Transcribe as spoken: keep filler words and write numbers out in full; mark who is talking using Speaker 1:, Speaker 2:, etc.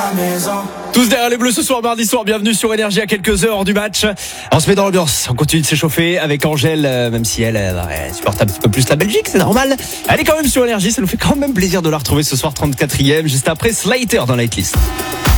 Speaker 1: la maison.
Speaker 2: Tous derrière les Bleus ce soir, mardi soir, bienvenue sur Énergie à quelques heures du match. On se met dans l'ambiance, on continue de s'échauffer avec Angèle, euh, même si elle, elle, elle supporte un petit peu plus la Belgique, c'est normal. Elle est quand même sur Énergie, ça nous fait quand même plaisir de la retrouver ce soir, trente-quatrième, juste après Slater dans la hitlist.